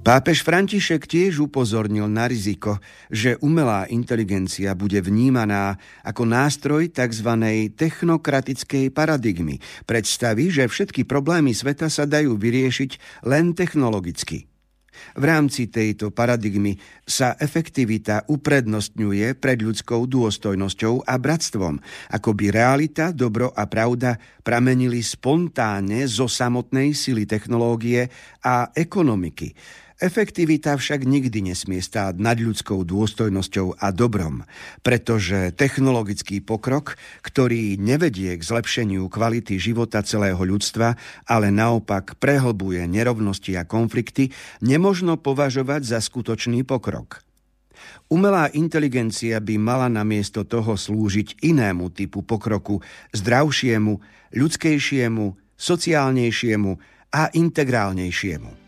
Pápež František tiež upozornil na riziko, že umelá inteligencia bude vnímaná ako nástroj tzv. Technokratickej paradigmy, predstavy, že všetky problémy sveta sa dajú vyriešiť len technologicky. V rámci tejto paradigmy sa efektivita uprednostňuje pred ľudskou dôstojnosťou a bratstvom, ako by realita, dobro a pravda pramenili spontánne zo samotnej sily technológie a ekonomiky. Efektivita však nikdy nesmie stáť nad ľudskou dôstojnosťou a dobrom, pretože technologický pokrok, ktorý nevedie k zlepšeniu kvality života celého ľudstva, ale naopak prehlbuje nerovnosti a konflikty, nemožno považovať za skutočný pokrok. Umelá inteligencia by mala namiesto toho slúžiť inému typu pokroku, zdravšiemu, ľudskejšiemu, sociálnejšiemu a integrálnejšiemu.